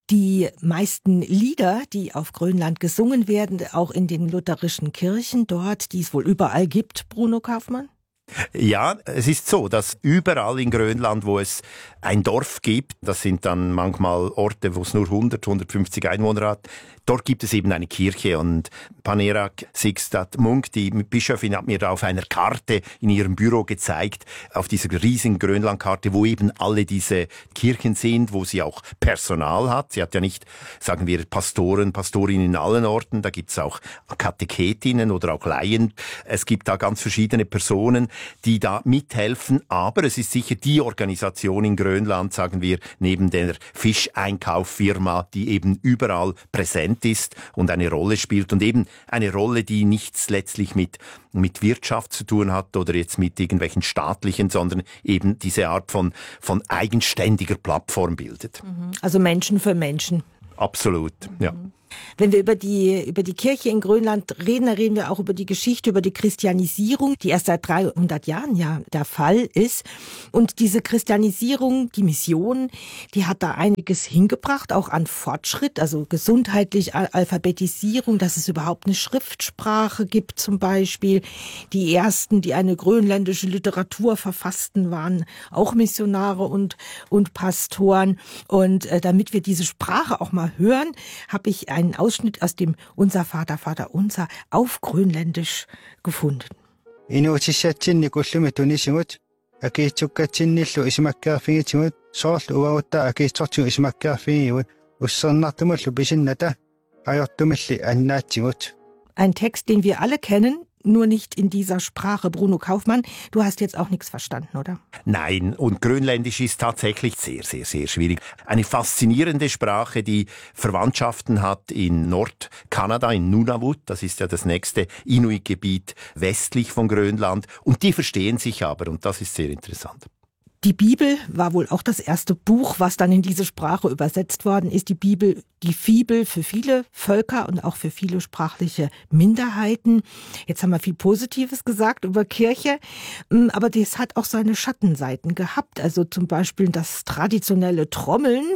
Die meisten Lieder, die auf Grönland gesungen werden, auch in den lutherischen Kirchen dort, die es wohl überall gibt, Bruno Kaufmann? Ja, es ist so, dass überall in Grönland, wo es ein Dorf gibt, das sind dann manchmal Orte, wo es nur 100, 150 Einwohner hat, dort gibt es eben eine Kirche und Panerak Sixtat Munk, die Bischöfin, hat mir da auf einer Karte in ihrem Büro gezeigt, auf dieser riesigen Grönlandkarte, wo eben alle diese Kirchen sind, wo sie auch Personal hat. Sie hat ja nicht, sagen wir, Pastorinnen in allen Orten, da gibt es auch Katechetinnen oder auch Laien. Es gibt da ganz verschiedene Personen, die da mithelfen, aber es ist sicher die Organisation in Grönland, sagen wir, neben der Fischeinkauffirma, die eben überall präsent ist und eine Rolle spielt und eben eine Rolle, die nichts letztlich mit Wirtschaft zu tun hat oder jetzt mit irgendwelchen staatlichen, sondern eben diese Art von eigenständiger Plattform bildet. Also Menschen für Menschen. Absolut, ja. Wenn wir über die Kirche in Grönland reden, dann reden wir auch über die Geschichte, über die Christianisierung, die erst seit 300 Jahren ja der Fall ist. Und diese Christianisierung, die Mission, die hat da einiges hingebracht, auch an Fortschritt, also gesundheitlich, Alphabetisierung, dass es überhaupt eine Schriftsprache gibt zum Beispiel. Die ersten, die eine grönländische Literatur verfassten, waren auch Missionare und Pastoren. Und damit wir diese Sprache auch mal hören, habe ich einen Ausschnitt aus dem Unser Vater, Vater unser auf Grönländisch gefunden. Inuutissaatsinni kullumi tunisimut akiitsukkatsinnillu isimakkaarfigitsimut soorlu uavutta akiitsortigu isimakkaarfigigut ussernartumullu pisinnata ajortumilli annaatsimut. Ein Text, den wir alle kennen, nur nicht in dieser Sprache. Bruno Kaufmann, du hast jetzt auch nichts verstanden, oder? Nein, und Grönländisch ist tatsächlich sehr, sehr, sehr schwierig. Eine faszinierende Sprache, die Verwandtschaften hat in Nordkanada, in Nunavut, das ist ja das nächste Inuit-Gebiet westlich von Grönland, und die verstehen sich aber, und das ist sehr interessant. Die Bibel war wohl auch das erste Buch, was dann in diese Sprache übersetzt worden ist. Die Bibel, die Fibel für viele Völker und auch für viele sprachliche Minderheiten. Jetzt haben wir viel Positives gesagt über Kirche, aber das hat auch seine Schattenseiten gehabt. Also zum Beispiel das traditionelle Trommeln.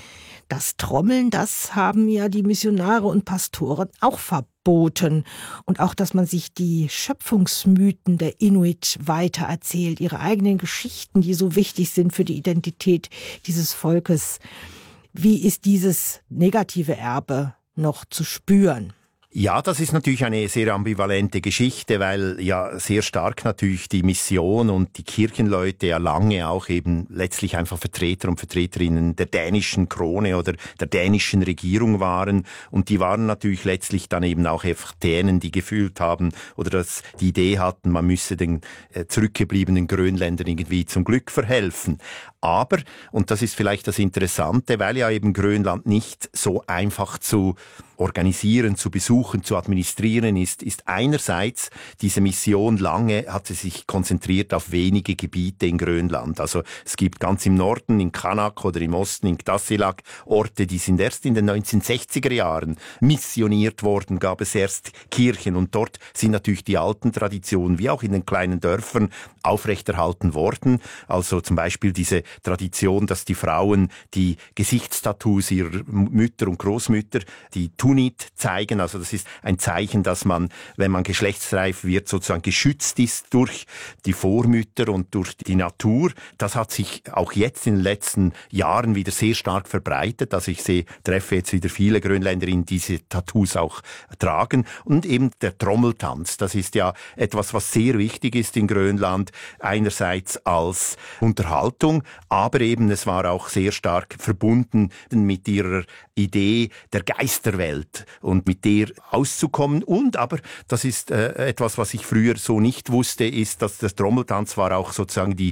Das Trommeln, das haben ja die Missionare und Pastoren auch verboten. Und auch, dass man sich die Schöpfungsmythen der Inuit weitererzählt, ihre eigenen Geschichten, die so wichtig sind für die Identität dieses Volkes. Wie ist dieses negative Erbe noch zu spüren? Ja, das ist natürlich eine sehr ambivalente Geschichte, weil ja sehr stark natürlich die Mission und die Kirchenleute ja lange auch eben letztlich einfach Vertreter und Vertreterinnen der dänischen Krone oder der dänischen Regierung waren. Und die waren natürlich letztlich dann eben auch einfach Dänen, die gefühlt haben oder die Idee hatten, man müsse den zurückgebliebenen Grönländern irgendwie zum Glück verhelfen. Aber, und das ist vielleicht das Interessante, weil ja eben Grönland nicht so einfach zu organisieren, zu besuchen, zu administrieren ist einerseits diese Mission lange, hat sie sich konzentriert auf wenige Gebiete in Grönland. Also es gibt ganz im Norden, in Qanak oder im Osten, in Tasiilaq, Orte, die sind erst in den 1960er Jahren missioniert worden, gab es erst Kirchen und dort sind natürlich die alten Traditionen, wie auch in den kleinen Dörfern, aufrechterhalten worden. Also zum Beispiel diese Tradition, dass die Frauen die Gesichtstattoos ihrer Mütter und Großmütter, die Tunit zeigen. Also das ist ein Zeichen, dass man, wenn man geschlechtsreif wird, sozusagen geschützt ist durch die Vormütter und durch die Natur. Das hat sich auch jetzt in den letzten Jahren wieder sehr stark verbreitet. Also ich treffe jetzt wieder viele Grönländerinnen, die diese Tattoos auch tragen. Und eben der Trommeltanz, das ist ja etwas, was sehr wichtig ist in Grönland. Einerseits als Unterhaltung, aber eben es war auch sehr stark verbunden mit ihrer Idee der Geisterwelt und mit der auszukommen. Und aber, das ist etwas, was ich früher so nicht wusste, ist, dass der Trommeltanz war auch sozusagen die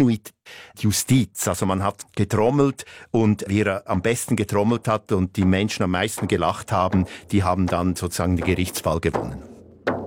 Inuit-Justiz. Also man hat getrommelt und wer am besten getrommelt hat und die Menschen am meisten gelacht haben, die haben dann sozusagen den Gerichtsfall gewonnen.